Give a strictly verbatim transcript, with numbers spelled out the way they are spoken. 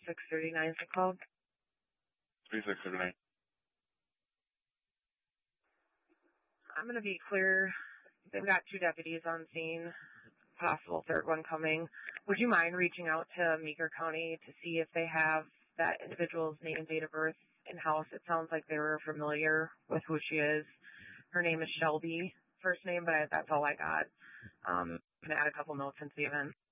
six thirty-nine zip code? three six seven nine. I'm going to be clear. They've got two deputies on scene, possible third one coming. Would you mind reaching out to Meeker County to see if they have that individual's name and date of birth in-house? It sounds like they were familiar with who she is. Her name is Shelby, first name, but that's all I got. Um, I'm going to add a couple notes into the event.